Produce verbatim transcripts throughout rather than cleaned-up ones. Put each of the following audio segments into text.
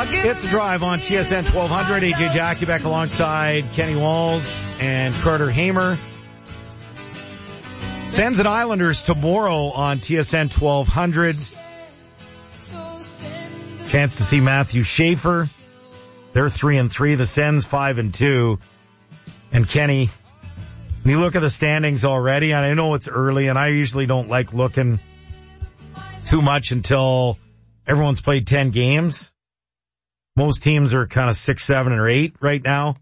It's the drive on T S N twelve hundred. A J Jakubek alongside Kenny Walls and Carter Hamer. Sens and Islanders tomorrow on T S N twelve hundred. Chance to see Matthew Schaefer. They're three and three. The Sens five and two. And Kenny, when you look at the standings already, and I know it's early, and I usually don't like looking too much until everyone's played ten games. Most teams are kind of six, seven, or eight right now.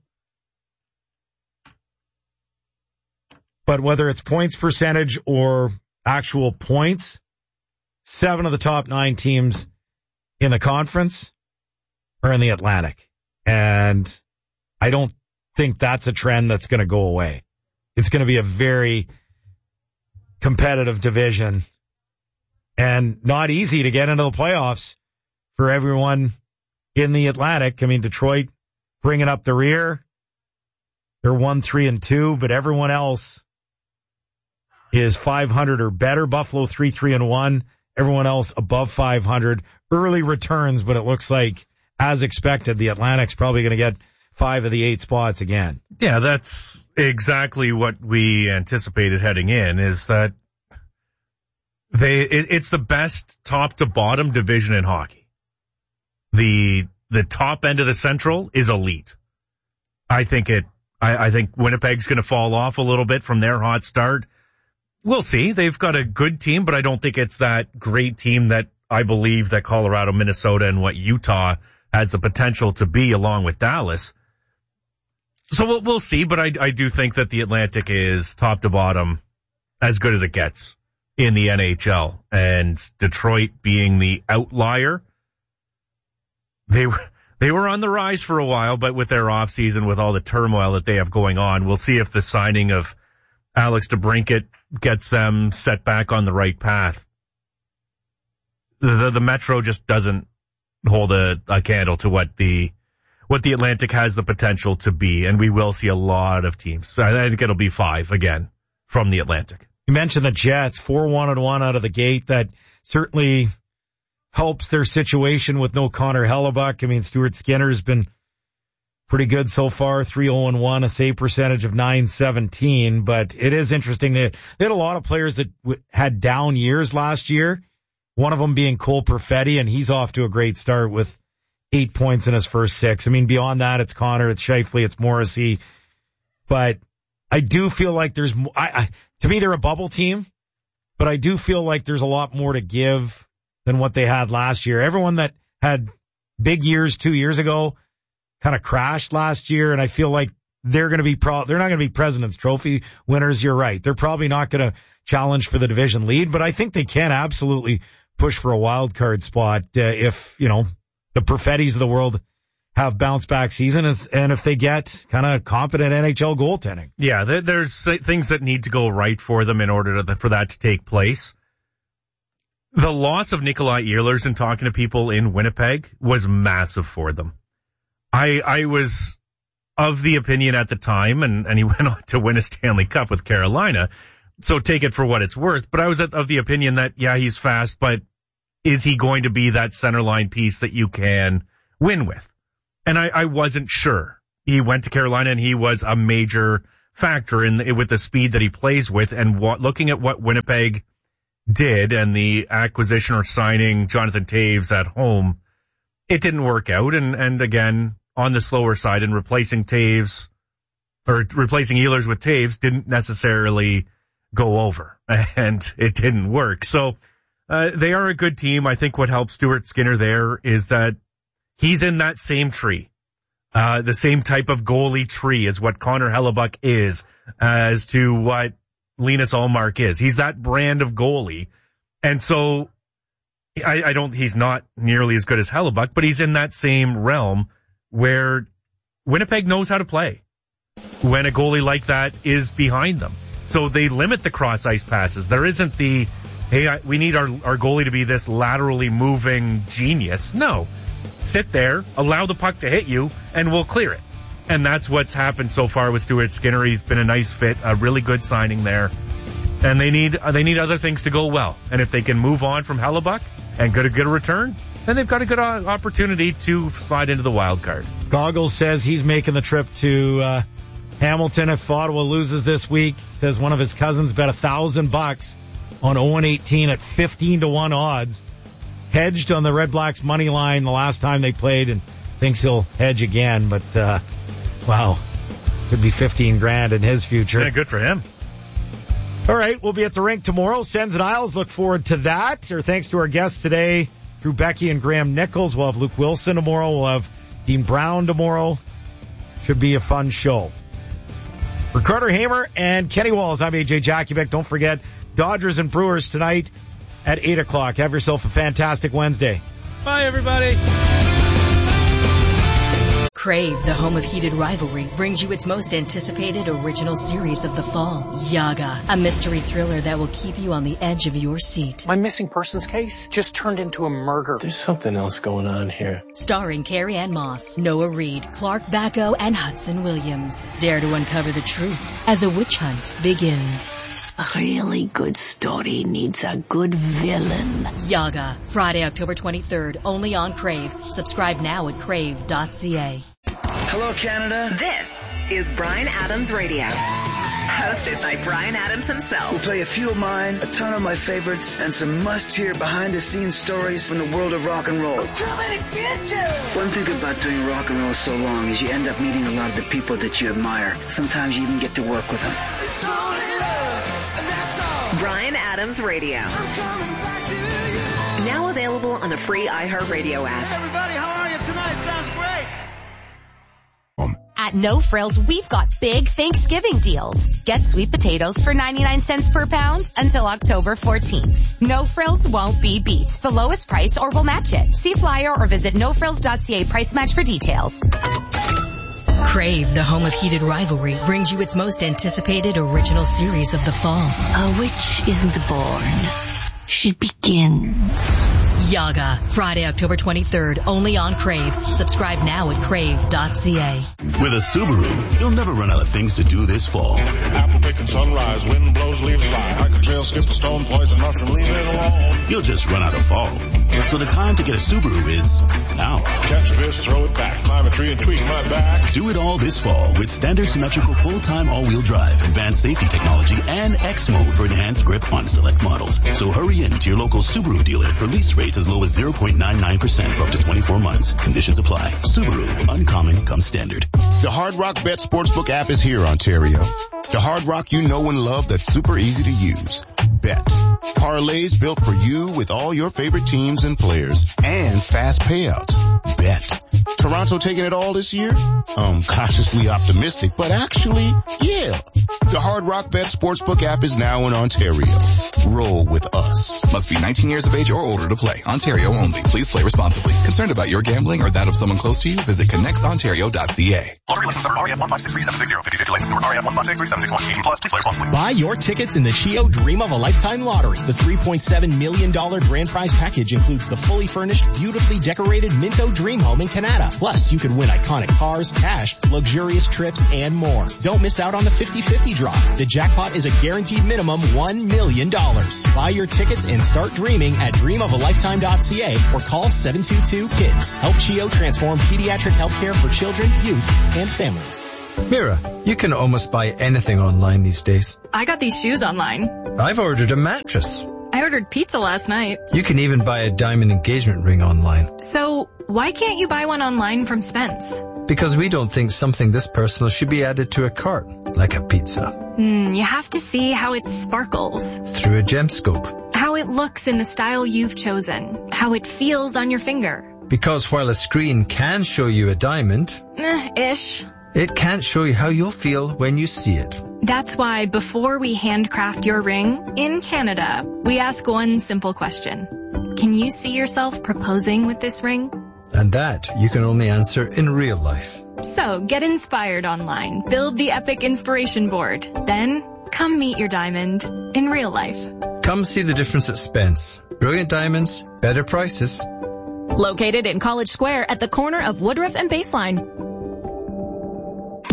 But whether it's points percentage or actual points, seven of the top nine teams in the conference are in the Atlantic. And I don't think that's a trend that's going to go away. It's going to be a very competitive division and not easy to get into the playoffs for everyone in the Atlantic. I mean, Detroit bringing up the rear. They're one, three, and two, but everyone else is five hundred or better. Buffalo three, three, and one. Everyone else above five hundred. Early returns, but it looks like, as expected, the Atlantic's probably going to get five of the eight spots again. Yeah, that's exactly what we anticipated heading in, is that they it, it's the best top to bottom division in hockey. The the top end of the Central is elite. I think it. I, I think Winnipeg's going to fall off a little bit from their hot start. We'll see. They've got a good team, but I don't think it's that great team that I believe that Colorado, Minnesota, and what Utah has the potential to be, along with Dallas. So we'll, we'll see, but I, I do think that the Atlantic is top to bottom as good as it gets in the N H L. And Detroit being the outlier, they were they were on the rise for a while, but with their offseason, with all the turmoil that they have going on, we'll see if the signing of Alex DeBrincat gets them set back on the right path. The, the, the Metro just doesn't hold a, a candle to what the what the Atlantic has the potential to be, and we will see a lot of teams. I think it'll be five again from the Atlantic. You mentioned the Jets, four one and one out of the gate. That certainly helps their situation with no Connor Hellebuck. I mean, Stuart Skinner's been pretty good so far, three oh and one, a save percentage of nine seventeen. But it is interesting that they had a lot of players that w- had down years last year. One of them being Cole Perfetti, and he's off to a great start with eight points in his first six. I mean, beyond that, it's Connor, it's Scheifele, it's Morrissey. But I do feel like there's, I, I, to me, they're a bubble team, but I do feel like there's a lot more to give than what they had last year. Everyone that had big years two years ago kind of crashed last year, and I feel like they're going to be pro- they're not going to be President's Trophy winners. You're right. They're probably not going to challenge for the division lead, but I think they can absolutely push for a wild card spot uh, if, you know, the Perfettis of the world have bounce back seasons, and if they get kind of competent N H L goaltending. Yeah, there, there's things that need to go right for them in order to, for that to take place. The loss of Nikolai Ehlers and talking to people in Winnipeg was massive for them. I I was of the opinion at the time, and, and he went on to win a Stanley Cup with Carolina, so take it for what it's worth, but I was of the opinion that, yeah, he's fast, but is he going to be that center line piece that you can win with? And I, I wasn't sure. He went to Carolina, and he was a major factor in the, with the speed that he plays with, and what, looking at what Winnipeg did and the acquisition or signing Jonathan Toews at home, it didn't work out. And, and again, on the slower side, and replacing Toews or replacing Ehlers with Toews didn't necessarily go over, and it didn't work. So, uh, they are a good team. I think what helps Stuart Skinner there is that he's in that same tree. Uh, the same type of goalie tree as what Connor Hellebuck is, as to what Linus Ullmark is. He's that brand of goalie. And so I, I don't, he's not nearly as good as Hellebuck, but he's in that same realm where Winnipeg knows how to play when a goalie like that is behind them. So they limit the cross ice passes. There isn't the, hey, I, we need our, our goalie to be this laterally moving genius. No. Sit there, allow the puck to hit you, and we'll clear it. And that's what's happened so far with Stuart Skinner. He's been a nice fit, a really good signing there. And they need they need other things to go well. And if they can move on from Hellebuck and get a good return, then they've got a good opportunity to slide into the wild card. Goggles says he's making the trip to uh, Hamilton if Ottawa loses this week. Says one of his cousins bet a thousand bucks on oh and eighteen at fifteen to one odds. Hedged on the Red Blacks money line the last time they played and thinks he'll hedge again. But, uh, wow, could be fifteen grand in his future. Yeah, good for him. All right, we'll be at the rink tomorrow. Sens and Isles, look forward to that. Or thanks to our guests today, Drew Becky and Graham Nichols. We'll have Luke Wilson tomorrow. We'll have Dean Brown tomorrow. Should be a fun show. For Carter Hamer and Kenny Walls, I'm A J Jakubic. Don't forget, Dodgers and Brewers tonight at eight o'clock. Have yourself a fantastic Wednesday. Bye, everybody. Crave, the home of heated rivalry, brings you its most anticipated original series of the fall, Yaga, a mystery thriller that will keep you on the edge of your seat. My missing persons case just turned into a murder. There's something else going on here. Starring Carrie Ann Moss, Noah Reid, Clark Bacco, and Hudson Williams. Dare to uncover the truth as a witch hunt begins. A really good story needs a good villain. Yaga, Friday, October twenty-third, only on Crave. Subscribe now at crave dot c a. Hello, Canada. This is Bryan Adams Radio. Hosted by Bryan Adams himself. We'll play a few of mine, a ton of my favorites, and some must-hear behind-the-scenes stories from the world of rock and roll. Too many bitches! One thing about doing rock and roll so long is you end up meeting a lot of the people that you admire. Sometimes you even get to work with them. It's only love, and that's all. Bryan Adams Radio. Now available on the free iHeartRadio app. Hey, everybody, how are you tonight? Sounds great. At No Frills, we've got big Thanksgiving deals. Get sweet potatoes for ninety-nine cents per pound until October fourteenth. No Frills won't be beat. The lowest price or we'll match it. See flyer or visit no frills dot c a price match for details. Crave, the home of heated rivalry, brings you its most anticipated original series of the fall. A witch isn't born. She begins. Yaga, Friday, October twenty-third, only on Crave. Subscribe now at crave dot c a. With a Subaru, you'll never run out of things to do this fall. Apple picking sunrise, wind blows, leaves fly. Hike a trail, skip a stone, poison mushroom, leave it alone. You'll just run out of fall. So the time to get a Subaru is now. Catch a bitch, throw it back, climb a tree and tweak my back. Do it all this fall with standard symmetrical full-time all-wheel drive, advanced safety technology, and X mode for enhanced grip on select models. So hurry in to your local Subaru dealer for lease rates as low as zero point nine nine percent for up to twenty-four months. Conditions apply. Subaru, uncommon comes standard. The Hard Rock Bet Sportsbook app is here, Ontario. The Hard Rock you know and love that's super easy to use. Bet. Parlays built for you with all your favorite teams and players. And fast payouts. Bet. Toronto taking it all this year? Um, cautiously optimistic, but actually, yeah. The Hard Rock Bet Sportsbook app is now in Ontario. Roll with us. Must be nineteen years of age or older to play. Ontario only. Please play responsibly. Concerned about your gambling or that of someone close to you? Visit connects ontario dot c a. Lottery license number R E M one five six three seven six zero. fifty fifty license number R E M one five six three seven six one. eighteen plus. Please play responsibly. Buy your tickets in the Chio Dream of a Lifetime Lottery. The three point seven million dollars grand prize package includes the fully furnished, beautifully decorated Minto Dream Home in Canada. Plus, you could win iconic cars, cash, luxurious trips, and more. Don't miss out on the fifty fifty draw. The jackpot is a guaranteed minimum one million dollars. Buy your tickets and start dreaming at dream of a lifetime dot c a or call seven two two KIDS. Help Chio transform pediatric healthcare for children, youth, and families. Mira, you can almost buy anything online these days. I got these shoes online. I've ordered a mattress. I ordered pizza last night. You can even buy a diamond engagement ring online. So, why can't you buy one online from Spence? Because we don't think something this personal should be added to a cart, like a pizza. Hmm, you have to see how it sparkles. Through a gemscope. How it looks in the style you've chosen. How it feels on your finger. Because while a screen can show you a diamond... Eh, ish. It can't show you how you'll feel when you see it. That's why before we handcraft your ring, in Canada, we ask one simple question. Can you see yourself proposing with this ring? And that you can only answer in real life. So get inspired online. Build the epic inspiration board. Then come meet your diamond in real life. Come see the difference at Spence. Brilliant diamonds, better prices. Located in College Square at the corner of Woodruff and Baseline.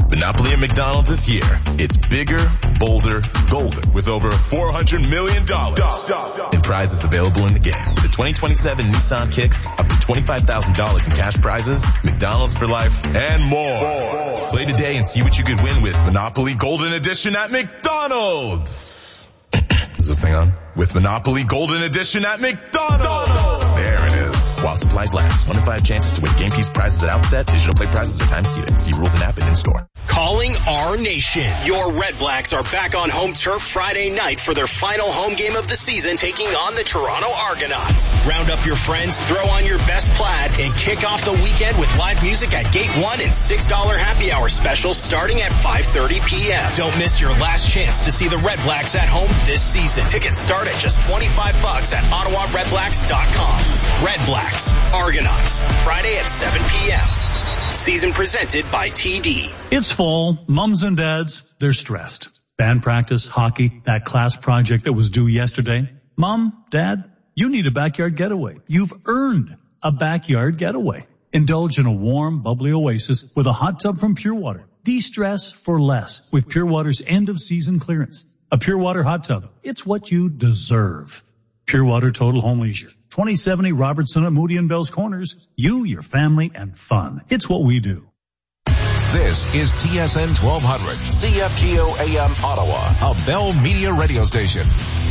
Monopoly at McDonald's this year. It's bigger, bolder, golden with over four hundred million dollars in prizes available in the game. With the twenty twenty-seven Nissan Kicks, up to twenty-five thousand dollars in cash prizes, McDonald's for life, and more. Play today and see what you could win with Monopoly Golden Edition at McDonald's. Is this thing on? With Monopoly Golden Edition at McDonald's. There it is. While supplies last. One in five chances to win game piece prizes at outset. Digital play prizes are time seated. See rules and app and in store. Calling our nation. Your Red Blacks are back on home turf Friday night for their final home game of the season, taking on the Toronto Argonauts. Round up your friends, throw on your best plaid, and kick off the weekend with live music at Gate one and six dollar happy hour specials starting at five thirty p.m. Don't miss your last chance to see the Red Blacks at home this season. Tickets start at just twenty-five bucks at Ottawa Red Blacks dot com. Red Blacks, Argonauts, Friday at seven p.m. Season presented by T D. It's fall. Mums and dads, they're stressed. Band practice, hockey, that class project that was due yesterday. Mom, Dad, you need a backyard getaway. You've earned a backyard getaway. Indulge in a warm, bubbly oasis with a hot tub from Pure Water. De-stress for less with Pure Water's end-of-season clearance. A Pure Water hot tub. It's what you deserve. Pure Water Total Home Leisure. twenty seventy Robertson at Moody and Bell's Corners. You, your family, and fun. It's what we do. This is T S N twelve hundred, C F G O A M Ottawa, a Bell Media radio station.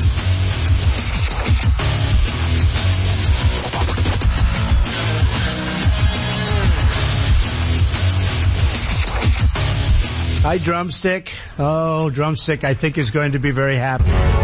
Hi, Drumstick. Oh, Drumstick, I think is going to be very happy.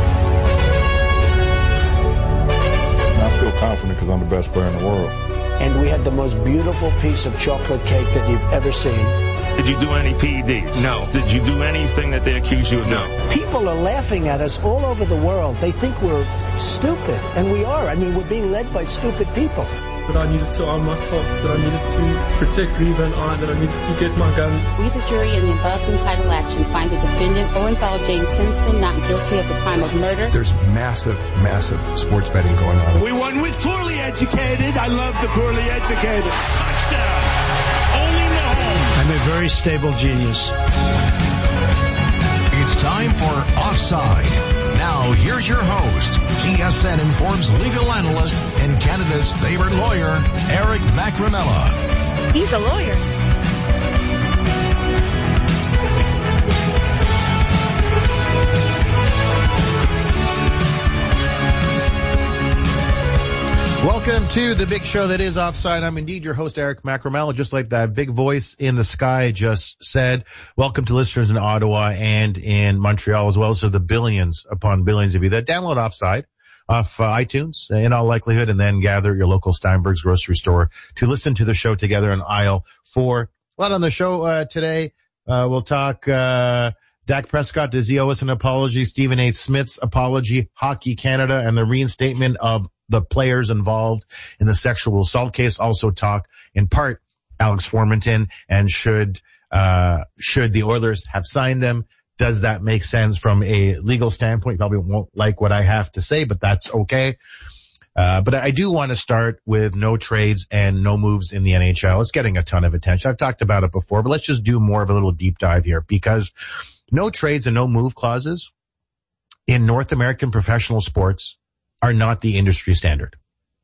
I feel confident because I'm the best player in the world. And we had the most beautiful piece of chocolate cake that you've ever seen. Did you do any P E Ds? No. Did you do anything that they accuse you of? No. People are laughing at us all over the world. They think we're stupid, and we are. I mean, we're being led by stupid people. That I needed to arm myself, that I needed to protect Reva and I, that I needed to get my gun. We, the jury, in the above entitled action, find the defendant, Orenthal James Simpson, not guilty of the crime of murder. There's massive, massive sports betting going on. We won with poorly educated. I love the poorly educated. Touchdown! Only Mahomes. I'm a very stable genius. It's time for Offside. Now, here's your host, T S N Inform's legal analyst and Canada's favorite lawyer, Eric Macramella. He's a lawyer. Welcome to the big show that is Offside. I'm indeed your host, Eric Macramella, just like that big voice in the sky just said. Welcome to listeners in Ottawa and in Montreal as well. So the billions upon billions of you that download Offside off uh, iTunes in all likelihood, and then gather at your local Steinberg's grocery store to listen to the show together in aisle four. A lot on the show uh, today. Uh, we'll talk uh Dak Prescott, does he owe us an apology? Stephen A. Smith's apology, Hockey Canada, and the reinstatement of the players involved in the sexual assault case. Also talk in part Alex Formenton, and should uh should the Oilers have signed them? Does that make sense from a legal standpoint? You probably won't like what I have to say, but that's okay. Uh but I do want to start with no trades and no moves in the N H L. It's getting a ton of attention. I've talked about it before, but let's just do more of a little deep dive here, because no trades and no move clauses in North American professional sports are not the industry standard.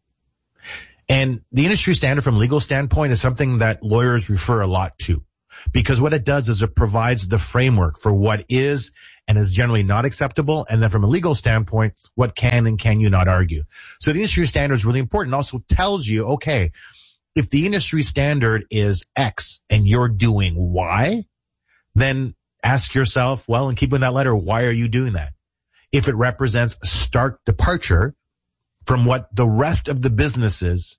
And the industry standard from a legal standpoint is something that lawyers refer a lot to, because what it does is it provides the framework for what is and is generally not acceptable, and then from a legal standpoint, what can and can you not argue. So the industry standard is really important. It also tells you, okay, if the industry standard is X and you're doing Y, then ask yourself, well, and keep in that letter, why are you doing that? If it represents a stark departure from what the rest of the businesses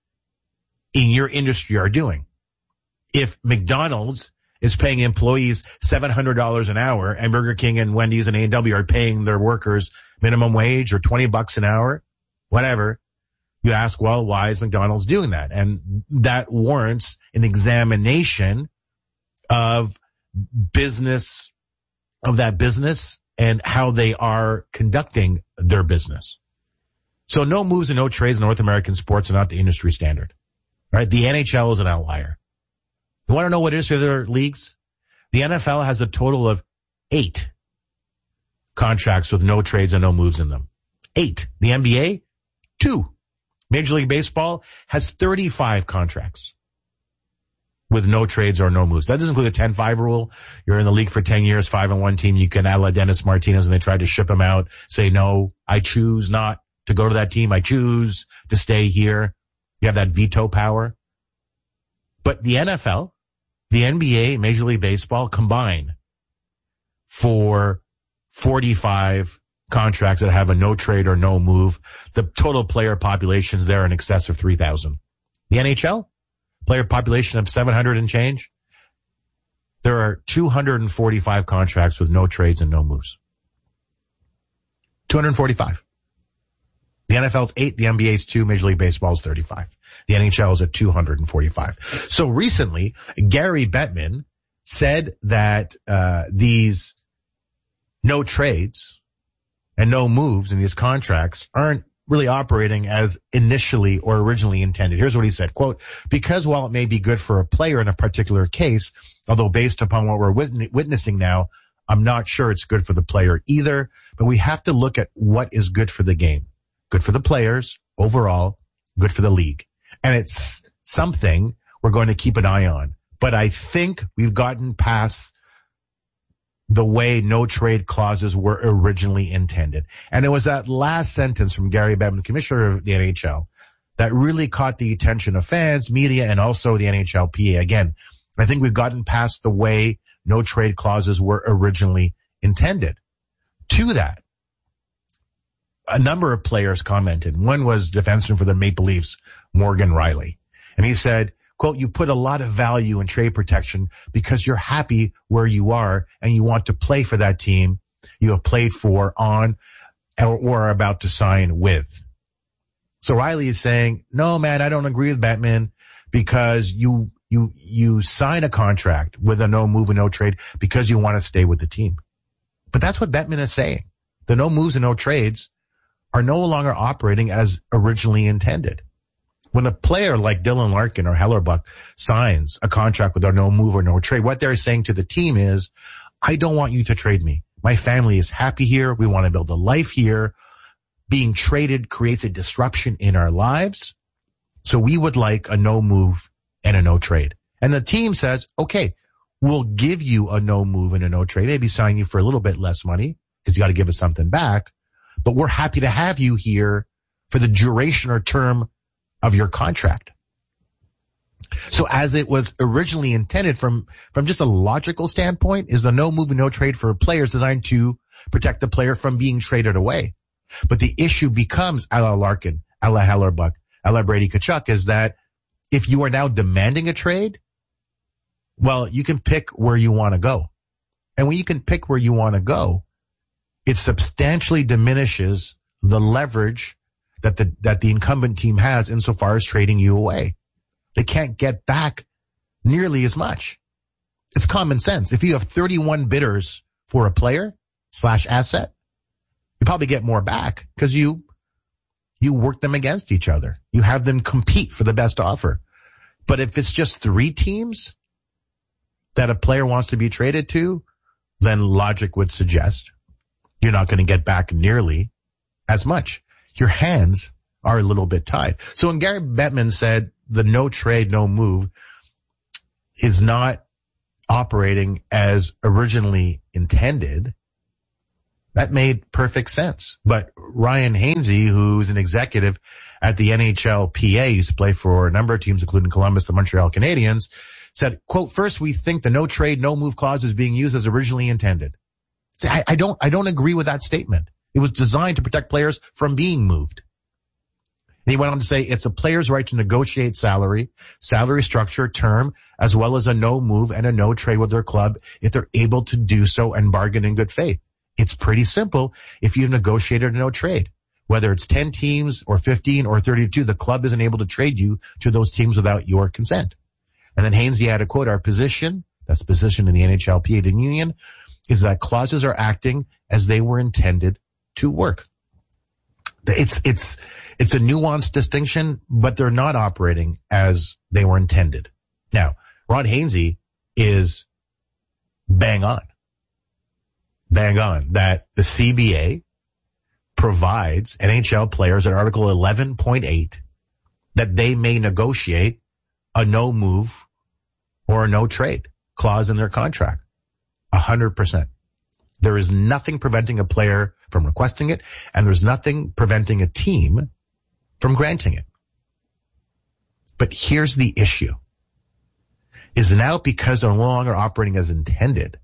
in your industry are doing. If McDonald's is paying employees seven hundred dollars an hour, and Burger King and Wendy's and A and W are paying their workers minimum wage or twenty bucks an hour, whatever, you ask, well, why is McDonald's doing that? And that warrants an examination of business, of that business, and how they are conducting their business. So no moves and no trades in North American sports are not the industry standard, right? The N H L is an outlier. You want to know what it is for other leagues? The N F L has a total of eight contracts with no trades and no moves in them. Eight. The N B A, two. Major League Baseball has thirty-five contracts with no trades or no moves. That doesn't include the ten five rule. You're in the league for ten years, five on one team. You can add like Dennis Martinez, and they tried to ship him out. Say, no, I choose not to go to that team. I choose to stay here. You have that veto power. But the N F L, the N B A, Major League Baseball combine for forty-five contracts that have a no trade or no move. The total player populations there in excess of three thousand. The N H L, player population of seven hundred and change. There are two hundred forty-five contracts with no trades and no moves. two hundred forty-five. The N F L's eight, the N B A's two, Major League Baseball's thirty-five. The N H L is at two hundred forty-five. So recently, Gary Bettman said that uh these no trades and no moves in these contracts aren't really operating as initially or originally intended. Here's what he said, quote, because while it may be good for a player in a particular case, although based upon what we're wit- witnessing now, I'm not sure it's good for the player either, but we have to look at what is good for the game. Good for the players overall, good for the league. And it's something we're going to keep an eye on. But I think we've gotten past the way no trade clauses were originally intended. And it was that last sentence from Gary Bettman, the commissioner of the N H L, that really caught the attention of fans, media, and also the N H L P A. Again, I think we've gotten past the way no trade clauses were originally intended. To that, a number of players commented. One was defenseman for the Maple Leafs, Morgan Riley. And he said, quote, you put a lot of value in trade protection because you're happy where you are and you want to play for that team you have played for, on, or, or are about to sign with. So Riley is saying, no, man, I don't agree with Bettman because you, you, you sign a contract with a no move and no trade because you want to stay with the team. But that's what Bettman is saying. The no moves and no trades are no longer operating as originally intended. When a player like Dylan Larkin or Hellerbuck signs a contract with a no move or no trade, what they're saying to the team is, I don't want you to trade me. My family is happy here. We want to build a life here. Being traded creates a disruption in our lives. So we would like a no move and a no trade. And the team says, okay, we'll give you a no move and a no trade, maybe sign you for a little bit less money because you got to give us something back. But we're happy to have you here for the duration or term of your contract. So as it was originally intended from, from just a logical standpoint, is the no move and no trade for players designed to protect the player from being traded away. But the issue becomes, a la Larkin, a la Hellerbuck, a la Brady Tkachuk, is that if you are now demanding a trade, well, you can pick where you want to go. And when you can pick where you want to go, it substantially diminishes the leverage that the, that the incumbent team has insofar as trading you away. They can't get back nearly as much. It's common sense. If you have thirty-one bidders for a player slash asset, you probably get more back because you, you work them against each other. You have them compete for the best offer. But if it's just three teams that a player wants to be traded to, then logic would suggest you're not going to get back nearly as much. Your hands are a little bit tied. So when Gary Bettman said the no trade, no move is not operating as originally intended, that made perfect sense. But Ryan Hainsey, who's an executive at the N H L P A, used to play for a number of teams, including Columbus, the Montreal Canadiens, said, quote, first, we think the no trade, no move clause is being used as originally intended. I, I don't, I don't agree with that statement. It was designed to protect players from being moved. And he went on to say it's a player's right to negotiate salary, salary structure, term, as well as a no move and a no trade with their club if they're able to do so and bargain in good faith. It's pretty simple if you've negotiated a no trade. Whether it's ten teams or fifteen or thirty-two, the club isn't able to trade you to those teams without your consent. And then Hainsey had a quote, our position, that's the position in the N H L P A, the union, is that clauses are acting as they were intended to work. It's, it's, it's a nuanced distinction, but they're not operating as they were intended. Now, Ron Hainsey is bang on. Bang on that the C B A provides N H L players at Article eleven point eight that they may negotiate a no move or a no trade clause in their contract. A hundred percent. There is nothing preventing a player from requesting it, and there's nothing preventing a team from granting it. But here's the issue. Is now because they're no longer operating as intended,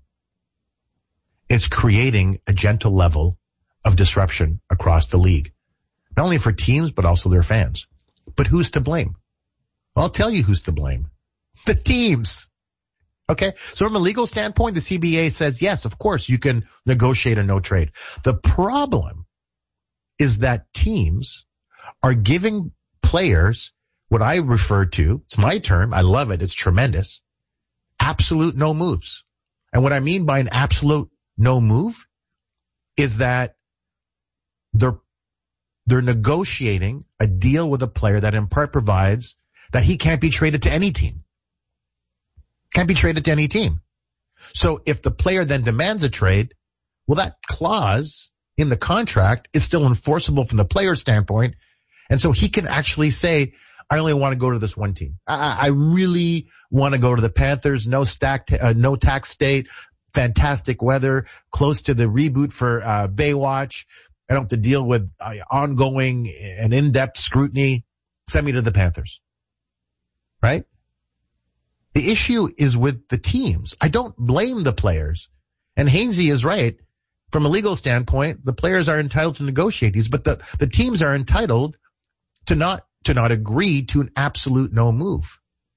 it's creating a gentle level of disruption across the league. Not only for teams, but also their fans. But who's to blame? I'll tell you who's to blame. The teams. Okay? So from a legal standpoint, the C B A says, yes, of course, you can negotiate a no trade. The problem is that teams are giving players what I refer to, it's my term, I love it, it's tremendous, absolute no moves. And what I mean by an absolute no move is that they're they're negotiating a deal with a player that in part provides that he can't be traded to any team. Can't be traded to any team. So if the player then demands a trade, well, that clause in the contract is still enforceable from the player's standpoint. And so he can actually say, I only want to go to this one team. I, I really want to go to the Panthers. No stack, uh, no tax state, fantastic weather, close to the reboot for uh, Baywatch. I don't have to deal with uh, ongoing and in-depth scrutiny. Send me to the Panthers. Right? The issue is with the teams. I don't blame the players. And Hainsey is right. From a legal standpoint, the players are entitled to negotiate these, but the, the teams are entitled to not to not agree to an absolute no move.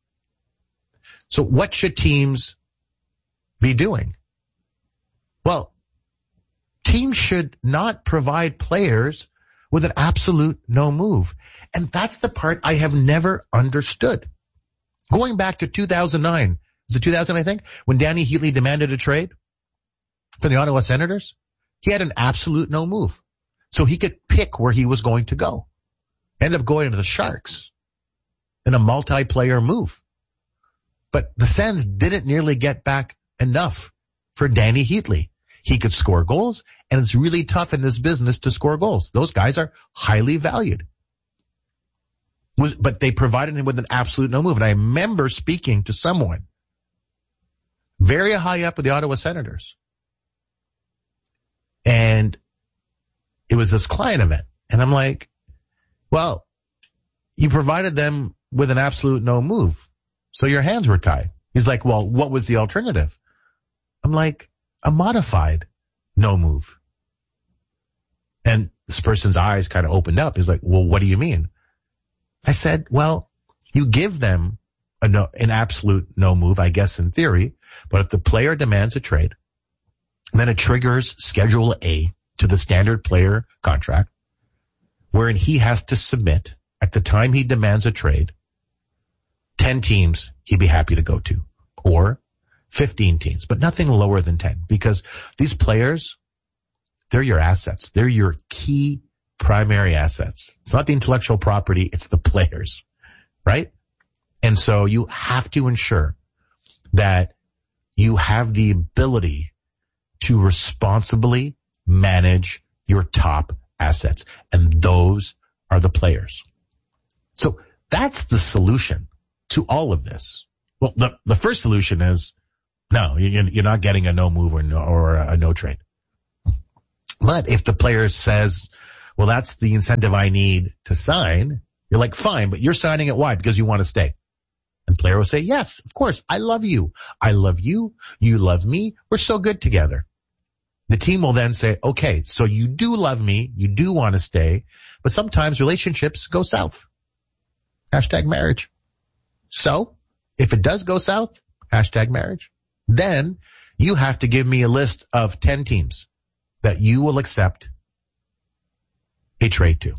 So what should teams be doing? Well, teams should not provide players with an absolute no move. And that's the part I have never understood. Going back to two thousand nine, was it two thousand, I think, when Danny Heatley demanded a trade for the Ottawa Senators? He had an absolute no move. So he could pick where he was going to go. Ended up going to the Sharks in a multiplayer move. But the Sens didn't nearly get back enough for Danny Heatley. He could score goals, and it's really tough in this business to score goals. Those guys are highly valued. But they provided him with an absolute no move. And I remember speaking to someone very high up with the Ottawa Senators. And it was this client event. And I'm like, well, you provided them with an absolute no move, so your hands were tied. He's like, well, what was the alternative? I'm like, a modified no move. And this person's eyes kind of opened up. He's like, well, what do you mean? I said, well, you give them a no, an absolute no move, I guess in theory, but if the player demands a trade, then it triggers Schedule A to the standard player contract, wherein he has to submit, at the time he demands a trade, ten teams he'd be happy to go to, or fifteen teams, but nothing lower than ten, because these players, they're your assets. They're your key primary assets. It's not the intellectual property, it's the players, right? And so you have to ensure that you have the ability to responsibly manage your top assets. And those are the players. So that's the solution to all of this. Well, the, the first solution is, no, you're not getting a no move or, no, or a no trade. But if the player says, well, that's the incentive I need to sign, you're like, fine, but you're signing it. Why? Because you want to stay. And the player will say, yes, of course, I love you. I love you. You love me. We're so good together. The team will then say, okay, so you do love me. You do want to stay. But sometimes relationships go south. Hashtag marriage. So if it does go south, hashtag marriage, then you have to give me a list of ten teams that you will accept a trade to.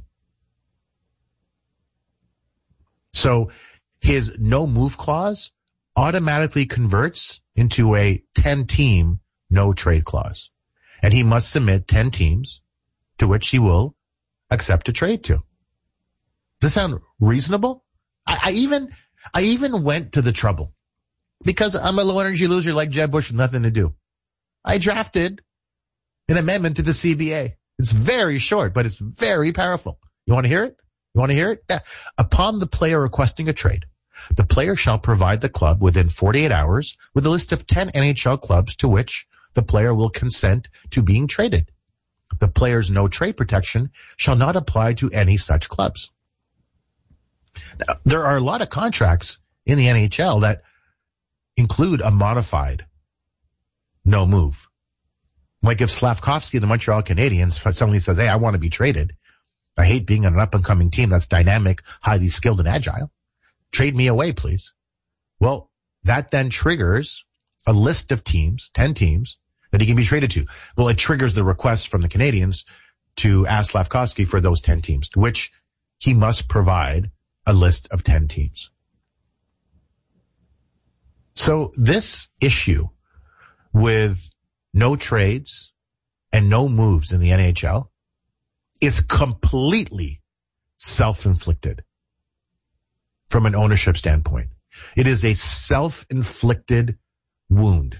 So his no move clause automatically converts into a ten team no trade clause. And he must submit ten teams to which he will accept a trade to. Does this sound reasonable? I, I even, I even went to the trouble Because I'm a low energy loser like Jeb Bush with nothing to do. I drafted an amendment to the C B A. It's very short, but it's very powerful. You want to hear it? You want to hear it? Yeah. Upon the player requesting a trade, the player shall provide the club within forty-eight hours with a list of ten N H L clubs to which the player will consent to being traded. The player's no trade protection shall not apply to any such clubs. Now, there are a lot of contracts in the N H L that include a modified no move. Like if Slavkovsky, the Montreal Canadiens, suddenly says, hey, I want to be traded. I hate being on an up-and-coming team that's dynamic, highly skilled, and agile. Trade me away, please. Well, that then triggers a list of teams, ten teams, that he can be traded to. Well, it triggers the request from the Canadiens to ask Slavkovsky for those ten teams, to which he must provide a list of ten teams. So this issue with no trades and no moves in the N H L is completely self-inflicted from an ownership standpoint. It is a self-inflicted wound.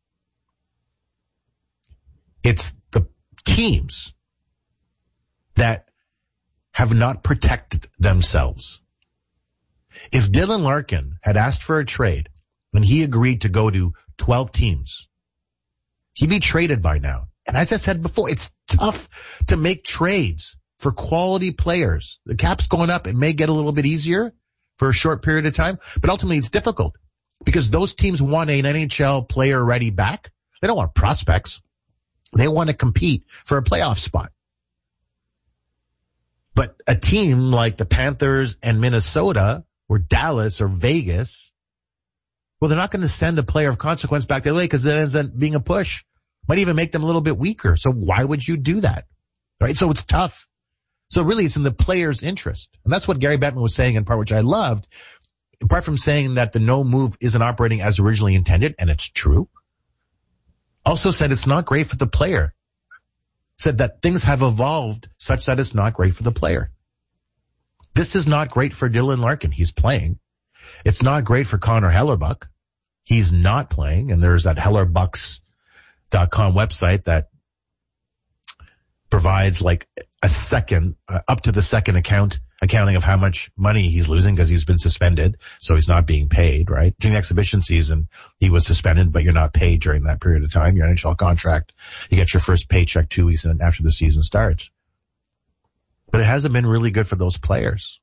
It's the teams that have not protected themselves. If Dylan Larkin had asked for a trade when he agreed to go to twelve teams, he'd be traded by now. And as I said before, it's tough to make trades for quality players. The cap's going up. It may get a little bit easier for a short period of time, but ultimately it's difficult because those teams want an N H L player ready back. They don't want prospects. They want to compete for a playoff spot. But a team like the Panthers and Minnesota or Dallas or Vegas, well, they're not going to send a player of consequence back to L A because that ends up being a push. Might even make them a little bit weaker. So why would you do that? Right? So it's tough. So really it's in the player's interest. And that's what Gary Bettman was saying in part, which I loved. Apart from saying that the no move isn't operating as originally intended, and it's true. Also said it's not great for the player. Said that things have evolved such that it's not great for the player. This is not great for Dylan Larkin. He's playing. It's not great for Connor Hellerbuck. He's not playing. And there's that hellerbucks dot com website that provides like a second, uh, up to the second account, accounting of how much money he's losing because he's been suspended. So he's not being paid, right? During the exhibition season, he was suspended, but you're not paid during that period of time. Your N H L contract, you get your first paycheck two weeks after the season starts. But it hasn't been really good for those players.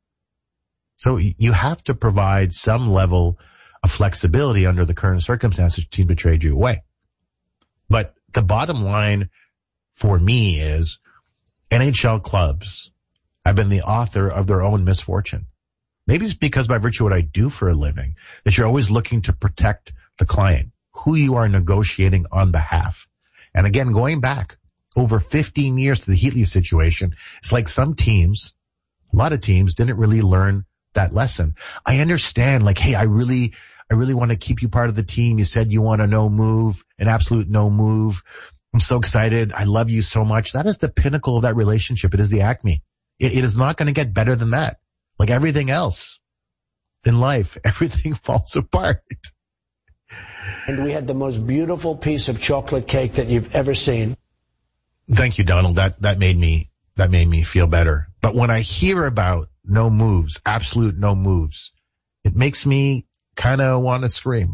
So you have to provide some level of flexibility under the current circumstances to team to trade you away. But the bottom line for me is N H L clubs have been the author of their own misfortune. Maybe it's because by virtue of what I do for a living, that you're always looking to protect the client, who you are negotiating on behalf. And again, going back over fifteen years to the Heatley situation, it's like some teams, a lot of teams didn't really learn that lesson. I understand, like, hey, I really, I really want to keep you part of the team. You said you want a no move, an absolute no move. I'm so excited. I love you so much. That is the pinnacle of that relationship. It is the acme. It, it is not going to get better than that. Like everything else in life, everything falls apart. And we had the most beautiful piece of chocolate cake that you've ever seen. Thank you, Donald. That, that made me, that made me feel better. But when I hear about no moves, absolute no moves, it makes me kind of want to scream.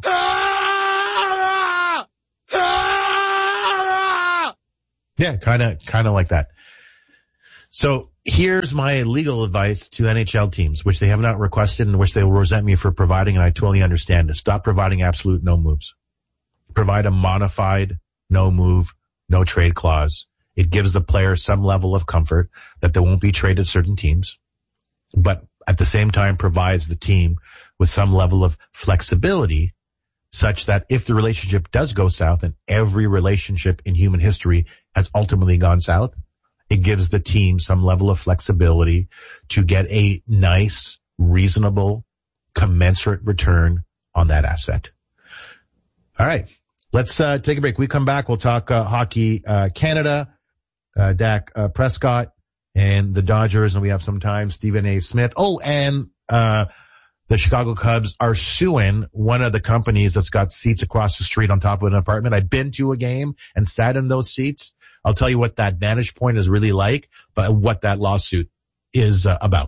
Yeah, kind of, kind of like that. So here's my legal advice to N H L teams, which they have not requested and which they will resent me for providing, and I totally understand it. Stop providing absolute no moves. Provide a modified no move, no trade clause. It gives the player some level of comfort that they won't be traded certain teams, but at the same time provides the team with some level of flexibility such that if the relationship does go south, and every relationship in human history has ultimately gone south, it gives the team some level of flexibility to get a nice, reasonable, commensurate return on that asset. All right. Let's uh, take a break. We come back. We'll talk uh, Hockey uh, Canada, uh, Dak uh, Prescott, and the Dodgers, and we have some time, Stephen A. Smith. Oh, and uh the Chicago Cubs are suing one of the companies that's got seats across the street on top of an apartment. I've been to a game and sat in those seats. I'll tell you what that vantage point is really like, but what that lawsuit is uh, about.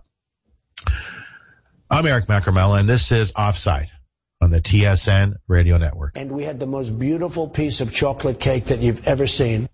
I'm Eric Macramella, and this is Offside on the T S N Radio Network. And we had the most beautiful piece of chocolate cake that you've ever seen.